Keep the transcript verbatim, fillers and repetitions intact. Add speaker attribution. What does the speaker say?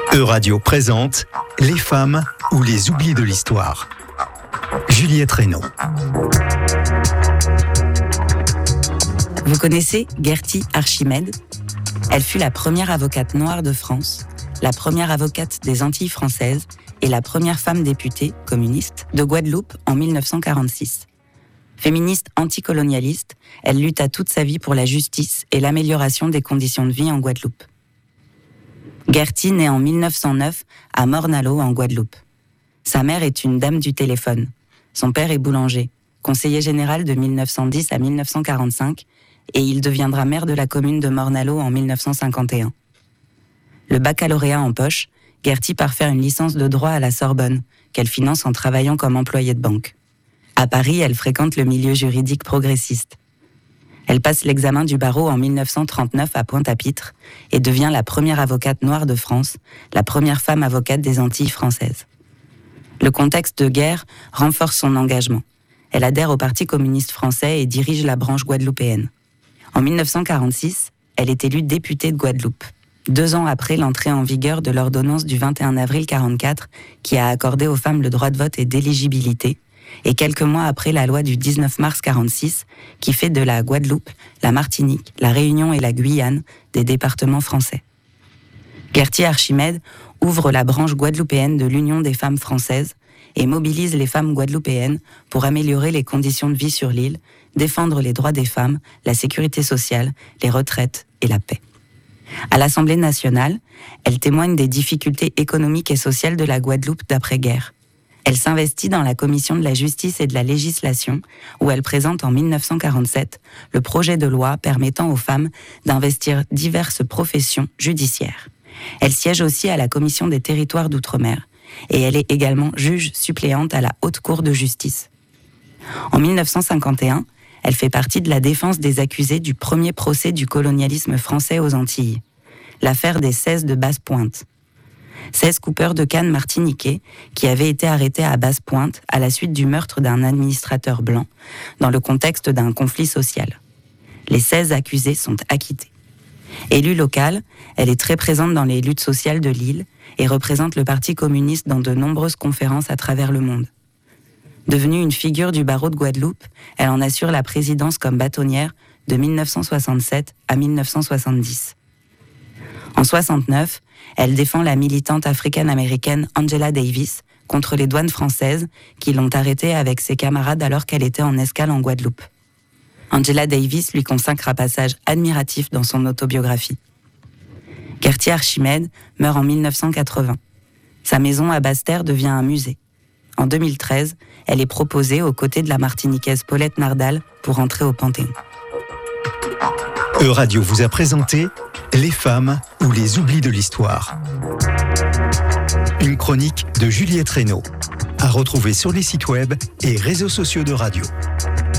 Speaker 1: Euradio présente Les femmes ou les oublis de l'histoire. Juliette Reynaud.
Speaker 2: Vous connaissez Gerty Archimède ? Elle fut la première avocate noire de France, la première avocate des Antilles françaises et la première femme députée communiste de Guadeloupe en mille neuf cent quarante-six. Féministe anticolonialiste, elle lutta toute sa vie pour la justice et l'amélioration des conditions de vie en Guadeloupe. Gerty naît en mille neuf cent neuf à Morne-à-l'Eau en Guadeloupe. Sa mère est une dame du téléphone. Son père est boulanger, conseiller général de mille neuf cent dix à mille neuf cent quarante-cinq, et il deviendra maire de la commune de Morne-à-l'Eau en mille neuf cent cinquante et un. Le baccalauréat en poche, Gerty part faire une licence de droit à la Sorbonne, qu'elle finance en travaillant comme employée de banque. À Paris, elle fréquente le milieu juridique progressiste. Elle passe l'examen du barreau en mille neuf cent trente-neuf à Pointe-à-Pitre et devient la première avocate noire de France, la première femme avocate des Antilles françaises. Le contexte de guerre renforce son engagement. Elle adhère au Parti communiste français et dirige la branche guadeloupéenne. En mille neuf cent quarante-six, elle est élue députée de Guadeloupe, deux ans après l'entrée en vigueur de l'ordonnance du vingt et un avril quarante-quatre qui a accordé aux femmes le droit de vote et d'éligibilité, et quelques mois après la loi du dix-neuf mars quarante-six qui fait de la Guadeloupe, la Martinique, la Réunion et la Guyane des départements français. Gerty Archimède ouvre la branche guadeloupéenne de l'Union des femmes françaises et mobilise les femmes guadeloupéennes pour améliorer les conditions de vie sur l'île, défendre les droits des femmes, la sécurité sociale, les retraites et la paix. À l'Assemblée nationale, elle témoigne des difficultés économiques et sociales de la Guadeloupe d'après-guerre. Elle s'investit dans la commission de la justice et de la législation, où elle présente en mille neuf cent quarante-sept le projet de loi permettant aux femmes d'investir diverses professions judiciaires. Elle siège aussi à la commission des territoires d'outre-mer, et elle est également juge suppléante à la Haute Cour de justice. En mille neuf cent cinquante et un, elle fait partie de la défense des accusés du premier procès du colonialisme français aux Antilles, l'affaire des seize de Basse-Pointe. seize coupeurs de canne martiniquais qui avaient été arrêtés à Basse-Pointe à la suite du meurtre d'un administrateur blanc dans le contexte d'un conflit social. Les seize accusés sont acquittés. Élue locale, elle est très présente dans les luttes sociales de l'île et représente le Parti communiste dans de nombreuses conférences à travers le monde. Devenue une figure du barreau de Guadeloupe, elle en assure la présidence comme bâtonnière de mille neuf cent soixante-sept à mille neuf cent soixante-dix. En soixante-neuf, elle défend la militante africaine-américaine Angela Davis contre les douanes françaises qui l'ont arrêtée avec ses camarades alors qu'elle était en escale en Guadeloupe. Angela Davis lui consacre un passage admiratif dans son autobiographie. Gerty Archimède meurt en mille neuf cent quatre-vingts. Sa maison à Basse-Terre devient un musée. En deux mille treize, elle est proposée aux côtés de la Martiniquaise Paulette Nardal pour entrer au Panthéon.
Speaker 1: Euradio vous a présenté Les femmes ou les oublis de l'histoire. Une chronique de Juliette Reynaud, à retrouver sur les sites web et réseaux sociaux de radio.